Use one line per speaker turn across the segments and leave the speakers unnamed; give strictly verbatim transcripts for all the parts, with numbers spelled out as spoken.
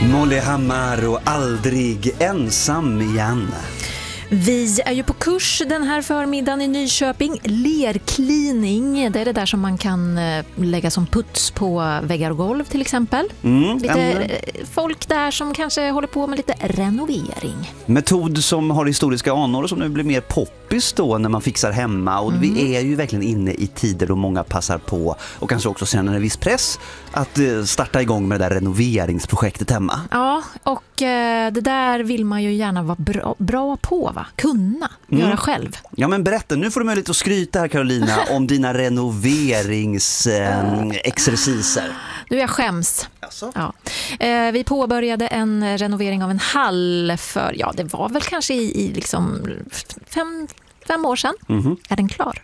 Molly Hammar och Aldrig ensam igen.
Vi är ju på kurs den här förmiddagen i Nyköping. Lerklining, det är det där som man kan lägga som puts på väggar och golv till exempel. Mm, lite en... folk där som kanske håller på med lite renovering.
Metod som har historiska anor och som nu blir mer poppis då när man fixar hemma. Och mm. vi är ju verkligen inne i tider då många passar på och kanske också känner en viss press att starta igång med det där renoveringsprojektet hemma.
Ja, och det där vill man ju gärna vara bra, bra på, va? Kunna göra mm. själv.
Ja, men berätta, nu får du möjlighet att skryta här, Carolina, om dina renoveringsexerciser. Eh,
du, jag skäms.
Alltså?
Ja. Eh, vi påbörjade en renovering av en hall för, ja, det var väl kanske i, i liksom fem, fem år sedan. Mm-hmm. Är den klar?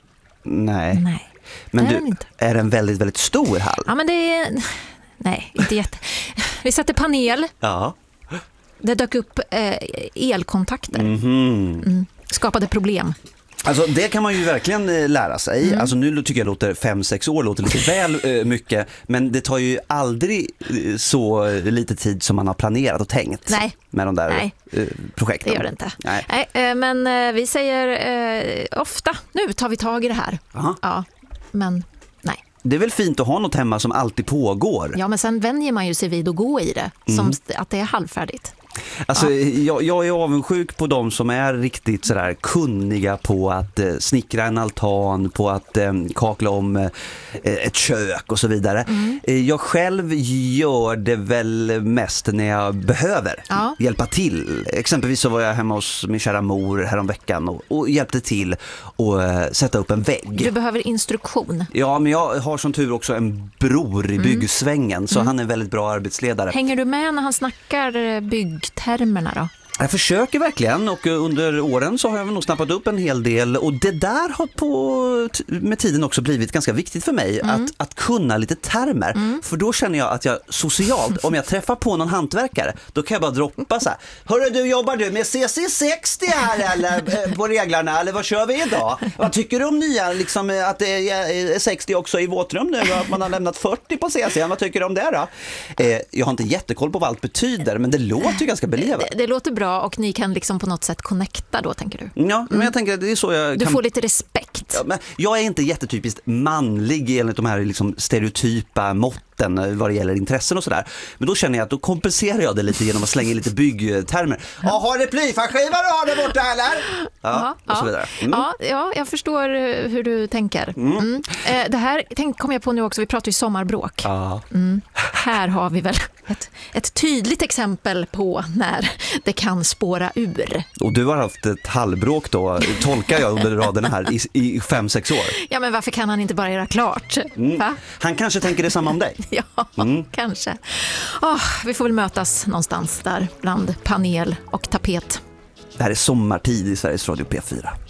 Nej.
Nej.
Men
är
du,
den inte.
Är den väldigt, väldigt stor hall?
Ja, men det är... Nej, inte jätte... Vi satte panel.
Ja.
Det dök upp eh, elkontakter. Mm-hmm. Mm. Skapade problem.
Alltså det kan man ju verkligen eh, lära sig. Mm. Alltså nu tycker jag låter fem sex år låter lite väl eh, mycket. Men det tar ju aldrig eh, så lite tid som man har planerat och tänkt.
Nej.
Med de där
Nej.
Eh, projekten.
Det gör det inte.
Nej.
Nej, eh, men eh, vi säger eh, ofta, nu tar vi tag i det här.
Aha.
Ja, men nej.
Det är väl fint att ha något hemma som alltid pågår.
Ja, men sen vänjer man ju sig vid att gå i det. Som mm. att det är halvfärdigt.
Alltså,
ja.
jag, jag är avundsjuk på de som är riktigt sådär kunniga på att eh, snickra en altan, på att eh, kakla om eh, ett kök och så vidare. Mm. Eh, jag själv gör det väl mest när jag behöver ja. hjälpa till. Exempelvis så var jag hemma hos min kära mor häromveckan och, och hjälpte till att eh, sätta upp en vägg.
Du behöver instruktion.
Ja, men jag har som tur också en bror i byggsvängen mm. så mm. han är en väldigt bra arbetsledare.
Hänger du med när han snackar bygg? Termerna då?
Jag försöker verkligen och under åren så har jag nog snappat upp en hel del och det där har på med tiden också blivit ganska viktigt för mig mm. att, att kunna lite termer mm. för då känner jag att jag socialt, om jag träffar på någon hantverkare då kan jag bara droppa så här: hörru du, jobbar du med C C sextio här eller på reglarna eller vad kör vi idag? Vad tycker du om nya liksom att det är sextio också i våtrum nu att man har lämnat fyrtio på C C? Vad tycker du om det då? Eh, jag har inte jättekoll på vad allt betyder men det låter ju ganska belevat.
Det, det låter bra. Och ni kan liksom på något sätt connecta då, tänker du?
Ja, men mm. jag tänker att det är så jag
Du
kan...
får lite respekt.
Ja, men jag är inte jättetypiskt manlig enligt de här liksom stereotypa måtten vad det gäller intressen och sådär. Men då känner jag att då kompenserar jag det lite genom att slänga in lite byggtermer. Ja, har det plyfaskiva du har där borta eller? Ja, Aha, och så vidare. Mm.
Ja, ja, jag förstår hur du tänker. Mm. Mm. Eh, det här tänk, kom jag på nu också, vi pratar ju sommarbråk.
Ja.
Mm. Här har vi väl ett, ett tydligt exempel på när det kan spåra ur.
Och du har haft ett halvbråk då, tolkar jag under raderna här, i, i fem, sex år.
Ja, men varför kan han inte bara göra klart?
Mm. Va? Han kanske tänker detsamma om dig.
Ja, mm. kanske. Oh, vi får väl mötas någonstans där bland panel och tapet.
Det här är sommartid i Sveriges Radio P fyra.